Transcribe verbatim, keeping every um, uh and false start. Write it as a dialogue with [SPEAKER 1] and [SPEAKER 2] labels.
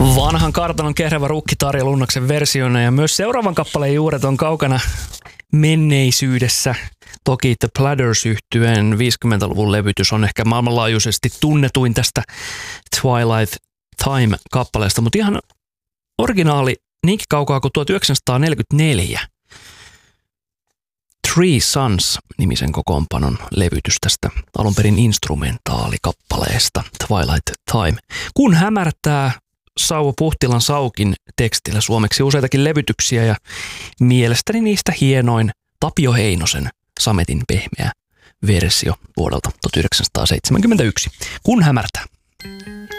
[SPEAKER 1] Vanhan kartanon kehrävä rukki Tarja Lunnaksen versiona ja myös seuraavan kappaleen juuret on kaukana menneisyydessä. Toki The Platters-yhtyeen viisikymmentäluvun levytys on ehkä maailmanlaajuisesti tunnetuin tästä Twilight Time-kappaleesta, mutta ihan originaali niinkin kaukaa kuin tuhatyhdeksänsataaneljäkymmentäneljä. Three Sons-nimisen kokoonpanon levytys tästä alunperin instrumentaalikappaleesta Twilight Time. Kun hämärtää Sauvo Puhtilan Saukin tekstillä suomeksi useitakin levytyksiä ja mielestäni niistä hienoin Tapio Heinosen Sametin pehmeä versio vuodelta tuhatyhdeksänsataaseitsemänkymmentäyksi. Kun hämärtää.